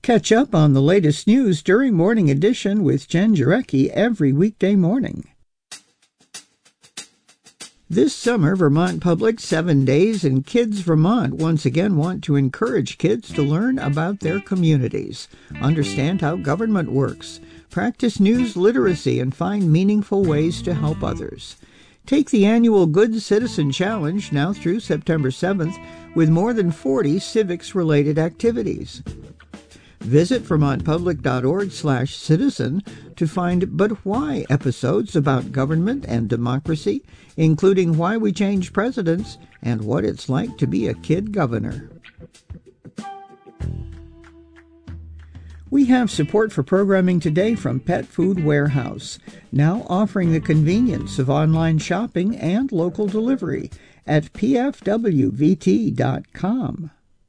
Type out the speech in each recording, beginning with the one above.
Catch up on the latest news during Morning Edition with Jen Jarecki every weekday morning. This summer, Vermont Public 7 Days in Kids Vermont once again want to encourage kids to learn about their communities, understand how government works, practice news literacy, and find meaningful ways to help others. Take the annual Good Citizen Challenge now through September 7th with more than 40 civics-related activities. Visit vermontpublic.org/citizen to find But Why episodes about government and democracy, including why we change presidents and what it's like to be a kid governor. We have support for programming today from Pet Food Warehouse, now offering the convenience of online shopping and local delivery at pfwvt.com.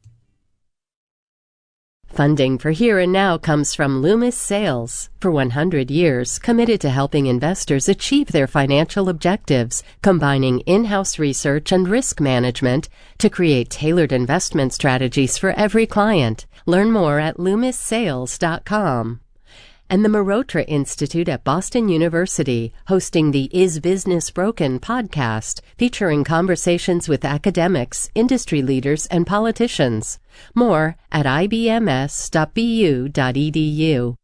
Funding for Here and Now comes from Loomis Sales. For 100 years, committed to helping investors achieve their financial objectives, combining in-house research and risk management to create tailored investment strategies for every client. Learn more at LoomisSales.com. And the Marotra Institute at Boston University, hosting the Is Business Broken podcast, featuring conversations with academics, industry leaders, and politicians. More at ibms.bu.edu.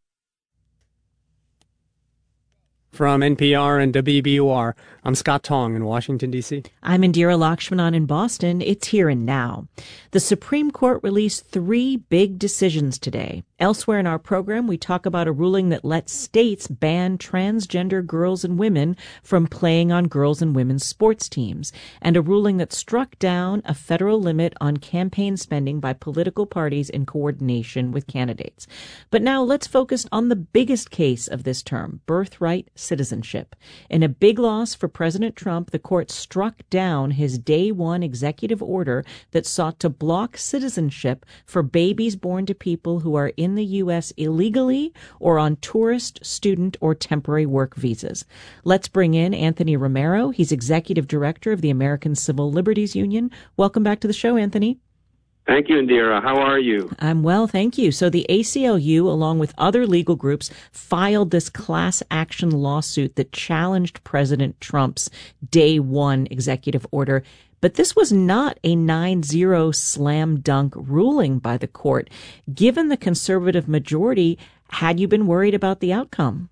From NPR and WBUR, I'm Scott Tong in Washington, D.C. I'm Indira Lakshmanan in Boston. It's Here and Now. The Supreme Court released 3 big decisions today. Elsewhere in our program, we talk about a ruling that lets states ban transgender girls and women from playing on girls and women's sports teams, and a ruling that struck down a federal limit on campaign spending by political parties in coordination with candidates. But now let's focus on the biggest case of this term, birthright citizenship. In a big loss for President Trump, the court struck down his Day 1 executive order that sought to block citizenship for babies born to people who are in the U.S. illegally or on tourist, student, or temporary work visas. Let's bring in Anthony Romero. He's executive director of the American Civil Liberties Union. Welcome back to the show, Anthony. Thank you, Indira. How are you? I'm well, thank you. So the ACLU, along with other legal groups, filed this class action lawsuit that challenged President Trump's Day 1 executive order. But this was not a 9-0 slam dunk ruling by the court. Given the conservative majority, had you been worried about the outcome?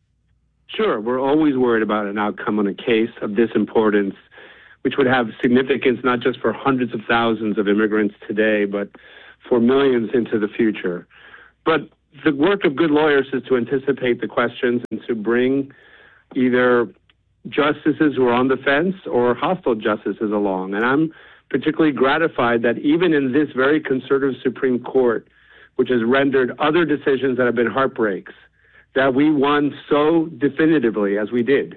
Sure. We're always worried about an outcome on a case of this importance, which would have significance not just for hundreds of thousands of immigrants today, but for millions into the future. But the work of good lawyers is to anticipate the questions and to bring either justices who are on the fence or hostile justices along. And I'm particularly gratified that even in this very conservative Supreme Court, which has rendered other decisions that have been heartbreaks, that we won so definitively as we did.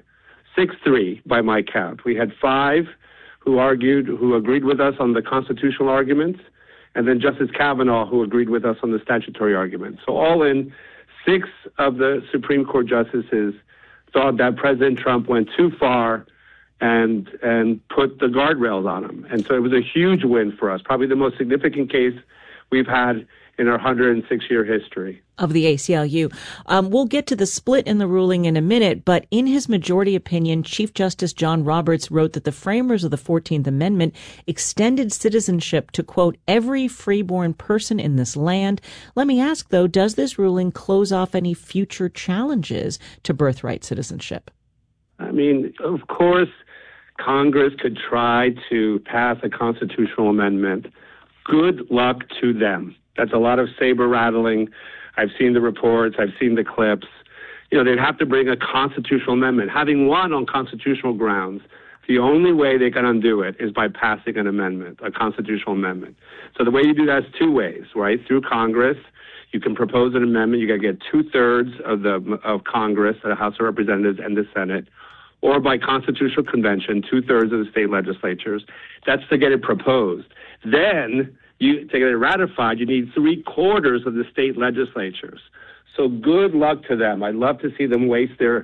6-3 by my count. We had 5 who agreed with us on the constitutional arguments, and then Justice Kavanaugh who agreed with us on the statutory arguments. So all in, 6 of the Supreme Court justices thought that President Trump went too far and put the guardrails on him. And so it was a huge win for us, probably the most significant case we've had in our 106-year history. Of the ACLU. We'll get to the split in the ruling in a minute, but in his majority opinion, Chief Justice John Roberts wrote that the framers of the 14th Amendment extended citizenship to, quote, every freeborn person in this land. Let me ask, though, does this ruling close off any future challenges to birthright citizenship? I mean, of course, Congress could try to pass a constitutional amendment. Good luck to them. That's a lot of saber rattling. I've seen the reports. I've seen the clips. You know, they'd have to bring a constitutional amendment. Having won on constitutional grounds, the only way they can undo it is by passing an amendment, a constitutional amendment. So the way you do that is 2 ways, right? Through Congress, you can propose an amendment. You got to get 2/3 of Congress, the House of Representatives, and the Senate, or by constitutional convention, 2/3 of the state legislatures. That's to get it proposed. Then, to get it ratified, you need 3/4 of the state legislatures. So good luck to them. I'd love to see them waste their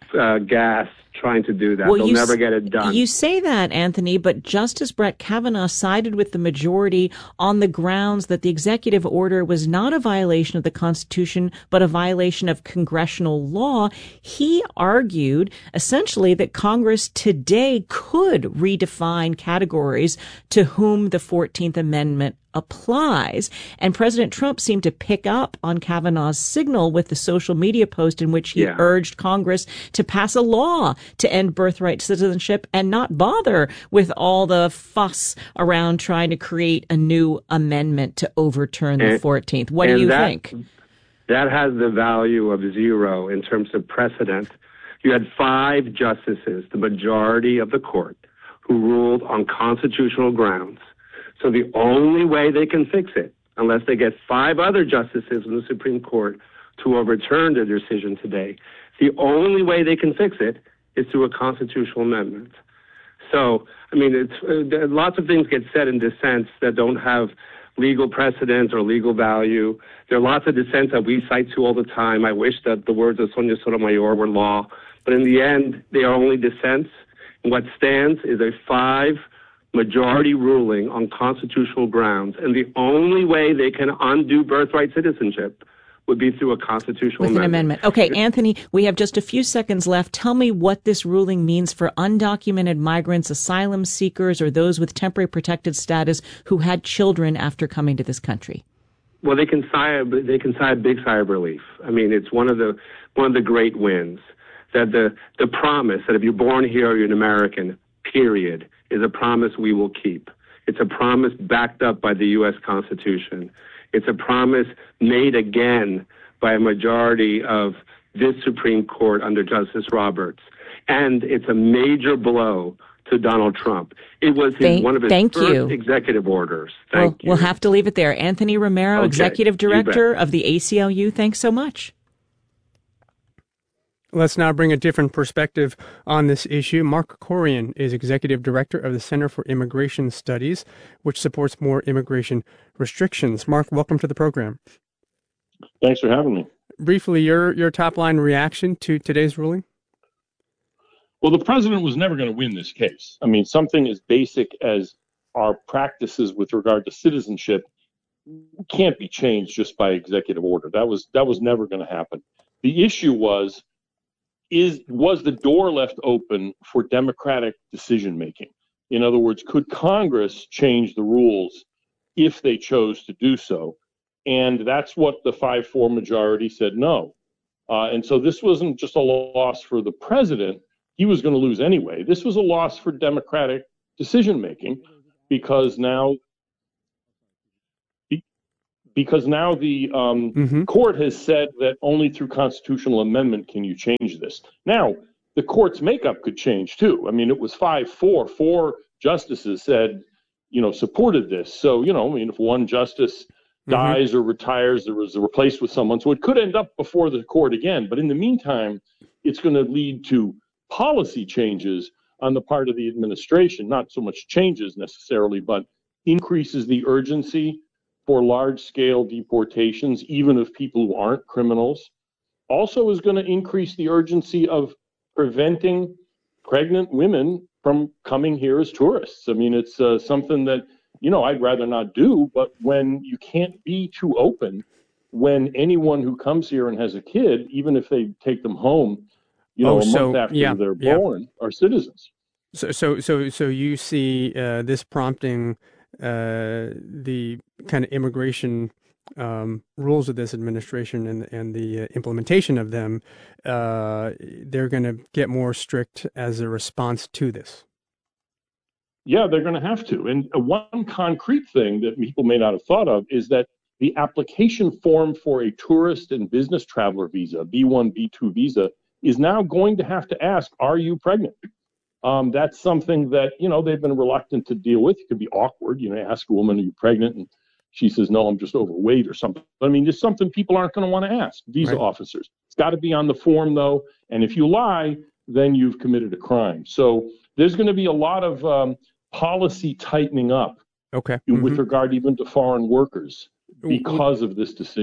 gas trying to do that. Well, They'll never get it done. You say that, Anthony, but Justice Brett Kavanaugh sided with the majority on the grounds that the executive order was not a violation of the Constitution, but a violation of congressional law. He argued essentially that Congress today could redefine categories to whom the 14th Amendment applies. And President Trump seemed to pick up on Kavanaugh's signal with the social media post in which he urged Congress to pass a law to end birthright citizenship and not bother with all the fuss around trying to create a new amendment to overturn the 14th. What do you think? That has the value of 0 in terms of precedent. You had 5 justices, the majority of the court, who ruled on constitutional grounds. So the only way they can fix it, unless they get 5 other justices in the Supreme Court to overturn their decision today, the only way they can fix it is through a constitutional amendment. So, I mean, lots of things get said in dissents that don't have legal precedent or legal value. There are lots of dissents that we cite to all the time. I wish that the words of Sonia Sotomayor were law. But in the end, they are only dissents. And what stands is a 5 majority ruling on constitutional grounds, and the only way they can undo birthright citizenship would be through a constitutional amendment. Okay, Anthony, we have just a few seconds left. Tell me what this ruling means for undocumented migrants, asylum seekers, or those with temporary protected status who had children after coming to this country. Well, they can sigh a big sigh of relief. I mean, it's one of the great wins, that the promise that if you're born here, you're an American, period, is a promise we will keep. It's a promise backed up by the U.S. Constitution. It's a promise made again by a majority of this Supreme Court under Justice Roberts. And it's a major blow to Donald Trump. It was one of his first executive orders. We'll have to leave it there. Anthony Romero, Executive Director of the ACLU, thanks so much. Let's now bring a different perspective on this issue. Mark Corian is Executive Director of the Center for Immigration Studies, which supports more immigration restrictions. Mark, welcome to the program. Thanks for having me. Briefly, your top-line reaction to today's ruling? Well, the president was never going to win this case. I mean, something as basic as our practices with regard to citizenship can't be changed just by executive order. That was never going to happen. The issue was the door left open for democratic decision making? In other words, could Congress change the rules if they chose to do so? And that's what the 5-4 majority said no. And so this wasn't just a loss for the president. He was going to lose anyway. This was a loss for democratic decision making because now the court has said that only through constitutional amendment can you change this. Now, the court's makeup could change too. I mean, it was 5-4. 4 justices said, supported this. So, if one justice dies or retires, there was replaced with someone. So it could end up before the court again. But in the meantime, it's going to lead to policy changes on the part of the administration, not so much changes necessarily, but increases the urgency for large-scale deportations, even of people who aren't criminals. Also is going to increase the urgency of preventing pregnant women from coming here as tourists. I mean, it's something that, I'd rather not do, but when you can't be too open, when anyone who comes here and has a kid, even if they take them home, a month after they're born, are citizens. So you see this prompting the kind of immigration rules of this administration and the implementation of them, they're going to get more strict as a response to this. Yeah, they're going to have to. And one concrete thing that people may not have thought of is that the application form for a tourist and business traveler visa, B1, B2 visa, is now going to have to ask, are you pregnant? That's something that, they've been reluctant to deal with. It could be awkward. Ask a woman, are you pregnant? And she says, no, I'm just overweight or something. But I mean, it's something people aren't going to want to ask visa officers. It's got to be on the form, though. And if you lie, then you've committed a crime. So there's going to be a lot of policy tightening up with regard even to foreign workers because of this decision.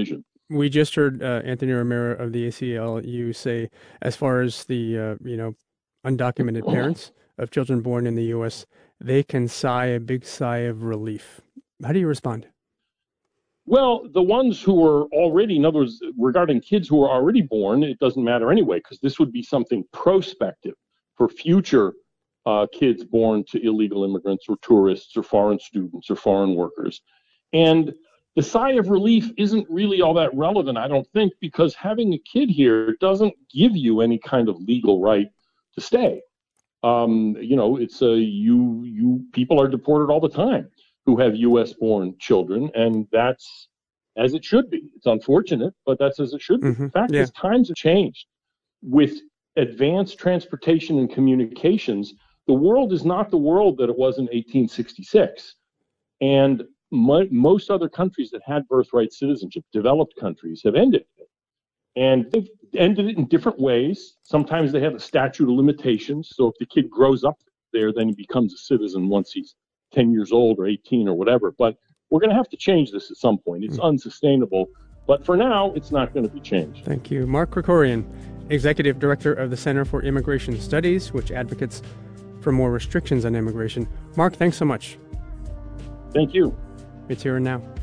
We just heard Anthony Romero of the ACLU say, as far as the undocumented parents of children born in the U.S., they can sigh a big sigh of relief. How do you respond? Well, the ones who are already, in other words, regarding kids who are already born, it doesn't matter anyway, because this would be something prospective for future kids born to illegal immigrants or tourists or foreign students or foreign workers. And the sigh of relief isn't really all that relevant, I don't think, because having a kid here doesn't give you any kind of legal right to stay. It's you people are deported all the time who have U.S. born children, and that's as it should be. It's unfortunate, but that's as it should be. Mm-hmm. The fact is, times have changed. With advanced transportation and communications, the world is not the world that it was in 1866. And most other countries that had birthright citizenship, developed countries, have ended it. And they've ended it in different ways. Sometimes they have a statute of limitations. So if the kid grows up there, then he becomes a citizen once he's 10 years old or 18 or whatever. But we're going to have to change this at some point. It's unsustainable. But for now, it's not going to be changed. Thank you. Mark Krikorian, Executive Director of the Center for Immigration Studies, which advocates for more restrictions on immigration. Mark, thanks so much. Thank you. It's Here and Now.